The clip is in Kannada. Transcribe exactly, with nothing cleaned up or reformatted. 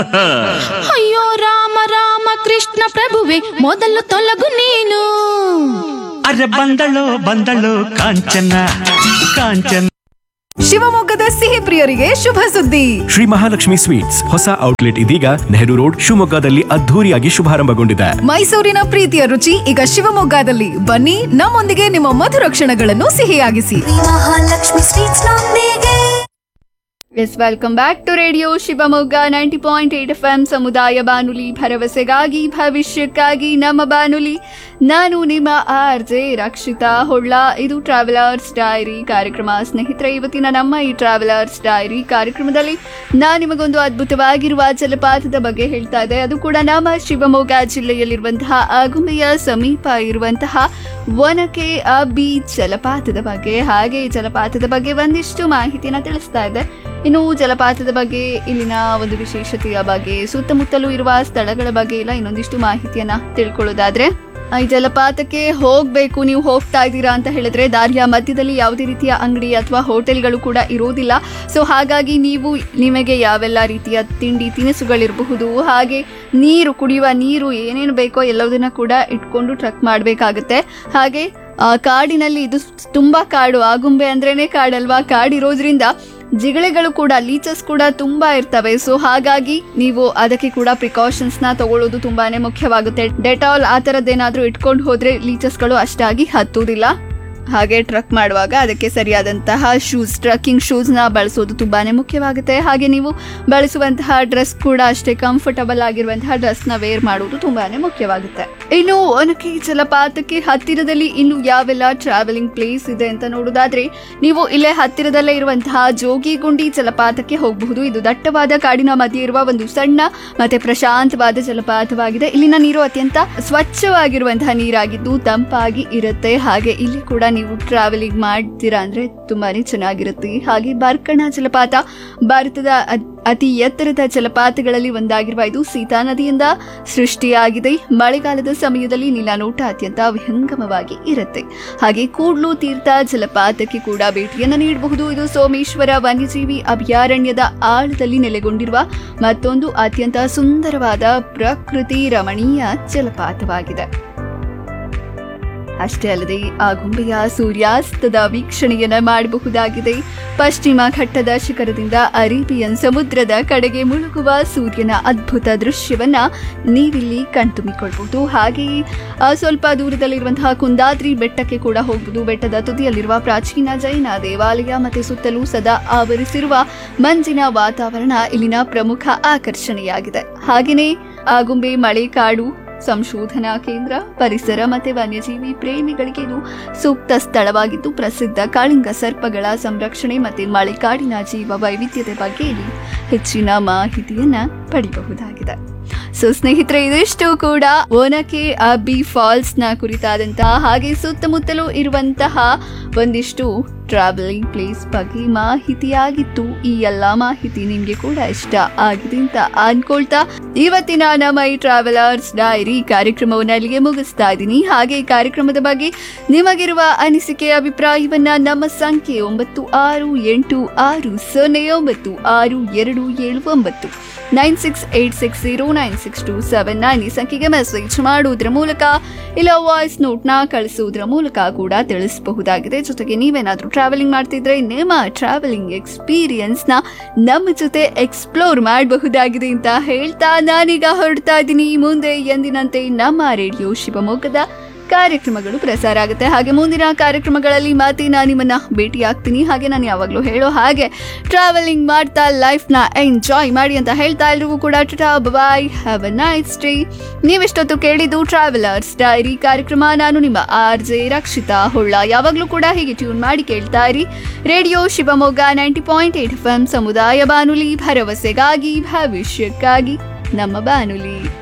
ಅಯ್ಯೋ ರಾಮ ರಾಮ ಕೃಷ್ಣ ಪ್ರಭುವೆ ಮೊದಲು ತೊಲಗು ನೀನು. ಅರೆ ಬಂದಳು ಬಂದಳು ಕಾಂಚನ ಕಾಂಚನ. ಶಿವಮೊಗ್ಗದ ಸಿಹಿ ಪ್ರಿಯರಿಗೆ ಶುಭ ಸುದ್ದಿ. ಶ್ರೀ ಮಹಾಲಕ್ಷ್ಮಿ ಸ್ವೀಟ್ಸ್ ಹೊಸ ಔಟ್ಲೆಟ್ ಇದೀಗ ನೆಹರು ರೋಡ್ ಶಿವಮೊಗ್ಗದಲ್ಲಿ ಅದ್ಧೂರಿಯಾಗಿ ಶುಭಾರಂಭಗೊಂಡಿದೆ. ಮೈಸೂರಿನ ಪ್ರೀತಿಯ ರುಚಿ ಈಗ ಶಿವಮೊಗ್ಗದಲ್ಲಿ. ಬನ್ನಿ, ನಮ್ಮೊಂದಿಗೆ ನಿಮ್ಮ ಮಧುರ ಕ್ಷಣಗಳನ್ನು ಸಿಹಿಯಾಗಿಸಿ. ಮಹಾಲಕ್ಷ್ಮಿ ಸ್ವೀಟ್ಸ್ ನೊಂದಿಗೆ. S welcome back to radio Shivamogga ninety point eight F M ಸಮುದಾಯ ಬಾನುಲಿ, ಭರವಸೆಗಾಗಿ ಭವಿಷ್ಯಕ್ಕಾಗಿ ನಮ್ಮ ಬಾನುಲಿ. ನಾನು ನಿಮ್ಮ ಆರ್ ಜೆ ರಕ್ಷಿತಾ ಹೊಳ್ಳ. ಇದು ಟ್ರಾವೆಲರ್ಸ್ ಡೈರಿ ಕಾರ್ಯಕ್ರಮ. ಸ್ನೇಹಿತರೆ, ಇವತ್ತಿನ ನಮ್ಮ ಈ ಟ್ರಾವೆಲರ್ಸ್ ಡೈರಿ ಕಾರ್ಯಕ್ರಮದಲ್ಲಿ ನಾನು ನಿಮಗೊಂದು ಅದ್ಭುತವಾಗಿರುವ ಜಲಪಾತದ ಬಗ್ಗೆ ಹೇಳ್ತಾ ಇದ್ದೆ. ಅದು ಕೂಡ ನಮ್ಮ ಶಿವಮೊಗ್ಗ ಜಿಲ್ಲೆಯಲ್ಲಿರುವಂತಹ ಆಗುಂಬೆಯ ಸಮೀಪ ಇರುವಂತಹ ಒನಕೆ ಅಬ್ಬಿ ಜಲಪಾತದ ಬಗ್ಗೆ, ಹಾಗೆ ಜಲಪಾತದ ಬಗ್ಗೆ ಒಂದಿಷ್ಟು ಮಾಹಿತಿಯನ್ನು ತಿಳಿಸ್ತಾ ಇದ್ದೆ. ಇನ್ನು ಜಲಪಾತದ ಬಗ್ಗೆ, ಇಲ್ಲಿನ ಒಂದು ವಿಶೇಷತೆಯ ಬಗ್ಗೆ, ಸುತ್ತಮುತ್ತಲೂ ಇರುವ ಸ್ಥಳಗಳ ಬಗ್ಗೆ ಎಲ್ಲ ಇನ್ನೊಂದಿಷ್ಟು ಮಾಹಿತಿಯನ್ನ ತಿಳ್ಕೊಳ್ಳೋದಾದ್ರೆ, ಈ ಜಲಪಾತಕ್ಕೆ ಹೋಗಬೇಕು, ನೀವು ಹೋಗ್ತಾ ಇದ್ದೀರಾ ಅಂತ ಹೇಳಿದ್ರೆ ದಾರಿಯ ಮಧ್ಯದಲ್ಲಿ ಯಾವುದೇ ರೀತಿಯ ಅಂಗಡಿ ಅಥವಾ ಹೋಟೆಲ್ಗಳು ಕೂಡ ಇರೋದಿಲ್ಲ. ಸೊ ಹಾಗಾಗಿ ನೀವು ನಿಮಗೆ ಯಾವೆಲ್ಲ ರೀತಿಯ ತಿಂಡಿ ತಿನಿಸುಗಳಿರಬಹುದು, ಹಾಗೆ ನೀರು, ಕುಡಿಯುವ ನೀರು ಏನೇನು ಬೇಕೋ ಎಲ್ಲದನ್ನ ಕೂಡ ಇಟ್ಕೊಂಡು ಟ್ರಕ್ ಮಾಡಬೇಕಾಗುತ್ತೆ. ಹಾಗೆ ಕಾಡಿನಲ್ಲಿ, ಇದು ತುಂಬಾ ಕಾಡು, ಆಗುಂಬೆ ಅಂದ್ರೇನೆ ಕಾಡಲ್ವಾ, ಕಾಡಿರೋದ್ರಿಂದ ಜಿಗಳೆಗಳು ಕೂಡ, ಲೀಚಸ್ ಕೂಡ ತುಂಬಾ ಇರ್ತವೆ. ಸೊ ಹಾಗಾಗಿ ನೀವು ಅದಕ್ಕೆ ಕೂಡ ಪ್ರಿಕಾಷನ್ಸ್ ನ ತಗೊಳ್ಳೋದು ತುಂಬಾನೇ ಮುಖ್ಯವಾಗುತ್ತೆ. ಡೆಟಾಲ್ ಆ ತರದ್ದೇನಾದ್ರೂ ಇಟ್ಕೊಂಡು ಹೋದ್ರೆ ಲೀಚಸ್ಗಳು ಅಷ್ಟಾಗಿ ಹತ್ತುವುದಿಲ್ಲ. ಹಾಗೆ ಟ್ರಕ್ ಮಾಡುವಾಗ ಅದಕ್ಕೆ ಸರಿಯಾದಂತಹ ಶೂಸ್, ಟ್ರಕ್ಕಿಂಗ್ ಶೂಸ್ ನ ಬಳಸೋದು ತುಂಬಾನೇ ಮುಖ್ಯವಾಗುತ್ತೆ. ಹಾಗೆ ನೀವು ಬಳಸುವಂತಹ ಡ್ರೆಸ್ ಕೂಡ ಅಷ್ಟೇ ಕಂಫರ್ಟಬಲ್ ಆಗಿರುವಂತಹ ಡ್ರೆಸ್ ನ ವೇರ್ ಮಾಡುವುದು ತುಂಬಾನೇ ಮುಖ್ಯವಾಗುತ್ತೆ. ಇನ್ನು ಒನಕೆ ಜಲಪಾತಕ್ಕೆ ಹತ್ತಿರದಲ್ಲಿ ಇನ್ನು ಯಾವೆಲ್ಲ ಟ್ರಾವೆಲಿಂಗ್ ಪ್ಲೇಸ್ ಇದೆ ಅಂತ ನೋಡೋದಾದ್ರೆ, ನೀವು ಇಲ್ಲೇ ಹತ್ತಿರದಲ್ಲೇ ಇರುವಂತಹ ಜೋಗಿಗುಂಡಿ ಜಲಪಾತಕ್ಕೆ ಹೋಗಬಹುದು. ಇದು ದಟ್ಟವಾದ ಕಾಡಿನ ಮಧ್ಯೆ ಇರುವ ಒಂದು ಸಣ್ಣ ಮತ್ತೆ ಪ್ರಶಾಂತವಾದ ಜಲಪಾತವಾಗಿದೆ. ಇಲ್ಲಿನ ನೀರು ಅತ್ಯಂತ ಸ್ವಚ್ಛವಾಗಿರುವಂತಹ ನೀರಾಗಿದ್ದು ತಂಪಾಗಿ ಇರುತ್ತೆ. ಹಾಗೆ ಇಲ್ಲಿ ಕೂಡ ನೀವು ಟ್ರಾವೆಲಿಂಗ್ ಮಾಡ್ತೀರಾ ಅಂದ್ರೆ ತುಂಬಾನೇ ಚೆನ್ನಾಗಿರುತ್ತೆ. ಹಾಗೆ ಬಾರ್ಕಣ ಜಲಪಾತ ಭಾರತದ ಅತಿ ಎತ್ತರದ ಜಲಪಾತಗಳಲ್ಲಿ ಒಂದಾಗಿರುವ ಇದು ಸೀತಾ ನದಿಯಿಂದ ಸೃಷ್ಟಿಯಾಗಿದೆ. ಮಳೆಗಾಲದ ಸಮಯದಲ್ಲಿ ನೀಲನೋಟ ಅತ್ಯಂತ ವಿಹಂಗಮವಾಗಿ ಇರುತ್ತೆ. ಹಾಗೆ ಕೂಡ್ಲು ತೀರ್ಥ ಜಲಪಾತಕ್ಕೆ ಕೂಡ ಭೇಟಿಯನ್ನು ನೀಡಬಹುದು. ಇದು ಸೋಮೇಶ್ವರ ವನ್ಯಜೀವಿ ಅಭಯಾರಣ್ಯದ ಆಳದಲ್ಲಿ ನೆಲೆಗೊಂಡಿರುವ ಮತ್ತೊಂದು ಅತ್ಯಂತ ಸುಂದರವಾದ ಪ್ರಕೃತಿ ರಮಣೀಯ ಜಲಪಾತವಾಗಿದೆ. ಅಷ್ಟೇ ಅಲ್ಲದೆ ಆಗುಂಬೆಯ ಸೂರ್ಯಾಸ್ತದ ವೀಕ್ಷಣೆಯನ್ನ ಮಾಡಬಹುದಾಗಿದೆ. ಪಶ್ಚಿಮ ಘಟ್ಟದ ಶಿಖರದಿಂದ ಅರೇಬಿಯನ್ ಸಮುದ್ರದ ಕಡೆಗೆ ಮುಳುಗುವ ಸೂರ್ಯನ ಅದ್ಭುತ ದೃಶ್ಯವನ್ನ ನೀವಿಲ್ಲಿ ಕಣ್ತುಂಬಿಕೊಳ್ಬಹುದು. ಹಾಗೆಯೇ ಸ್ವಲ್ಪ ದೂರದಲ್ಲಿರುವಂತಹ ಕುಂದಾದ್ರಿ ಬೆಟ್ಟಕ್ಕೆ ಕೂಡ ಹೋಗಬಹುದು. ಬೆಟ್ಟದ ತುದಿಯಲ್ಲಿರುವ ಪ್ರಾಚೀನ ಜೈನ ದೇವಾಲಯ ಮತ್ತೆ ಸುತ್ತಲೂ ಸದಾ ಆವರಿಸಿರುವ ಮಂಜಿನ ವಾತಾವರಣ ಇಲ್ಲಿನ ಪ್ರಮುಖ ಆಕರ್ಷಣೆಯಾಗಿದೆ. ಹಾಗೆಯೇ ಆಗುಂಬೆ ಮಳೆಕಾಡು ಸಂಶೋಧನಾ ಕೇಂದ್ರ, ಪರಿಸರ ಮತ್ತೆ ವನ್ಯಜೀವಿ ಪ್ರೇಮಿಗಳಿಗೆ ಇದು ಸೂಕ್ತ ಸ್ಥಳವಾಗಿದ್ದು, ಪ್ರಸಿದ್ಧ ಕಾಳಿಂಗ ಸರ್ಪಗಳ ಸಂರಕ್ಷಣೆ ಮತ್ತೆ ಮಳೆಕಾಡಿನ ಜೀವ ವೈವಿಧ್ಯತೆ ಬಗ್ಗೆ ಇಲ್ಲಿ ಹೆಚ್ಚಿನ ಮಾಹಿತಿಯನ್ನ ಪಡೆಯಬಹುದಾಗಿದೆ. ಸೊ ಸ್ನೇಹಿತರೆ, ಇದಿಷ್ಟು ಕೂಡ ಒನಕೆ ಅಬ್ಬಿ ಫಾಲ್ಸ್ ನ ಕುರಿತಾದಂತಹ ಹಾಗೆ ಸುತ್ತಮುತ್ತಲೂ ಇರುವಂತಹ ಒಂದಿಷ್ಟು ಟ್ರಾವೆಲಿಂಗ್ ಪ್ಲೇಸ್ ಬಗ್ಗೆ ಮಾಹಿತಿಯಾಗಿತ್ತು. ಈ ಎಲ್ಲಾ ಮಾಹಿತಿ ನಿಮ್ಗೆ ಕೂಡ ಇಷ್ಟ ಆಗಿದೆ ಅಂತ ಅನ್ಕೊಳ್ತಾ ಇವತ್ತಿನ ನಮ್ಮ ಈ ಟ್ರಾವೆಲರ್ಸ್ ಡೈರಿ ಕಾರ್ಯಕ್ರಮವನ್ನು ಅಲ್ಲಿಗೆ ಮುಗಿಸ್ತಾ ಇದ್ದೀನಿ. ಹಾಗೆ ಈ ಕಾರ್ಯಕ್ರಮದ ಬಗ್ಗೆ ನಿಮಗಿರುವ ಅನಿಸಿಕೆ, ಅಭಿಪ್ರಾಯವನ್ನ ನಮ್ಮ ಸಂಖ್ಯೆ ಒಂಬತ್ತು ಆರು ಎಂಟು ಆರು ಸೊನ್ನೆ ಒಂಬತ್ತು ಆರು ಎರಡು ಏಳು ಒಂಬತ್ತು nine six eight six zero nine six two seven nine ಈ ಸಂಖ್ಯೆಗೆ ಮೆಸೇಜ್ ಮಾಡುವುದರ ಮೂಲಕ ಇಲ್ಲ ವಾಯ್ಸ್ ನೋಟ್ನ ಕಳಿಸುವುದರ ಮೂಲಕ ಕೂಡ ತಿಳಿಸಬಹುದಾಗಿದೆ. ಜೊತೆಗೆ ನೀವೇನಾದ್ರೂ ಟ್ರಾವೆಲಿಂಗ್ ಮಾಡ್ತಿದ್ರೆ ನಿಮ್ಮ ಟ್ರಾವೆಲಿಂಗ್ ಎಕ್ಸ್ಪೀರಿಯನ್ಸ್ ನ ನಮ್ಮ ಜೊತೆ ಎಕ್ಸ್ಪ್ಲೋರ್ ಮಾಡಬಹುದಾಗಿದೆ ಅಂತ ಹೇಳ್ತಾ ನಾನೀಗ ಹೊರಡ್ತಾ ಇದ್ದೀನಿ. ಮುಂದೆ ಎಂದಿನಂತೆ ನಮ್ಮ ರೇಡಿಯೋ ಶಿವಮೊಗ್ಗದ ಕಾರ್ಯಕ್ರಮಗಳು ಪ್ರಸಾರ ಆಗುತ್ತೆ. ಹಾಗೆ ಮುಂದಿನ ಕಾರ್ಯಕ್ರಮಗಳಲ್ಲಿ ಮತ್ತೆ ನಾನು ನಿಮ್ಮನ್ನ ಭೇಟಿ ಆಗ್ತೀನಿ. ಹಾಗೆ ನಾನು ಯಾವಾಗಲೂ ಹೇಳೋ ಹಾಗೆ ಟ್ರಾವೆಲಿಂಗ್ ಮಾಡ್ತಾ ಲೈಫ್ ನ ಎಂಜಾಯ್ ಮಾಡಿ ಅಂತ ಹೇಳ್ತಾ ಎಲ್ರಿಗೂ ಕೂಡ ಟಾಟಾ ಬಾಯ್, ಹ್ಯಾವ್ ಅ ನೈಸ್ ಡೇ. ನೀವೆಷ್ಟೊತ್ತು ಕೇಳಿದ್ದು ಟ್ರಾವೆಲರ್ಸ್ ಡೈರಿ ಕಾರ್ಯಕ್ರಮ. ನಾನು ನಿಮ್ಮ ಆರ್ ಜೆ ರಕ್ಷಿತಾ ಹೊಳ್ಳ. ಯಾವಾಗಲೂ ಕೂಡ ಹೀಗೆ ಟ್ಯೂನ್ ಮಾಡಿ ಕೇಳ್ತಾ ಇರಿ radio Shivamogga ninety point eight F M ಸಮುದಾಯ ಬಾನುಲಿ, ಭರವಸೆಗಾಗಿ ಭವಿಷ್ಯಕ್ಕಾಗಿ ನಮ್ಮ ಬಾನುಲಿ.